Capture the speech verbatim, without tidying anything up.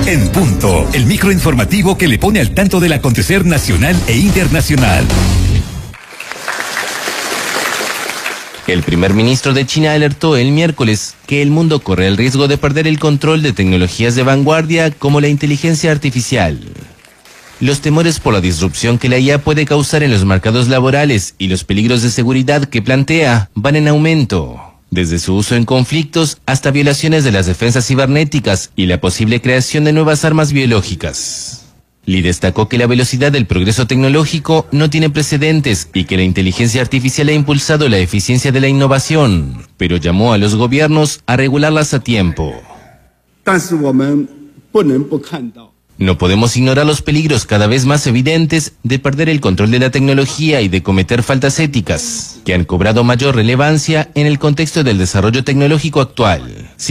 En Punto, el microinformativo que le pone al tanto del acontecer nacional e internacional. El primer ministro de China alertó el miércoles que el mundo corre el riesgo de perder el control de tecnologías de vanguardia como la inteligencia artificial. Los temores por la disrupción que la I A puede causar en los mercados laborales y los peligros de seguridad que plantea van en aumento, desde su uso en conflictos hasta violaciones de las defensas cibernéticas y la posible creación de nuevas armas biológicas. Li destacó que la velocidad del progreso tecnológico no tiene precedentes y que la inteligencia artificial ha impulsado la eficiencia de la innovación, pero llamó a los gobiernos a regularlas a tiempo. No podemos ignorar los peligros cada vez más evidentes de perder el control de la tecnología y de cometer faltas éticas, que han cobrado mayor relevancia en el contexto del desarrollo tecnológico actual.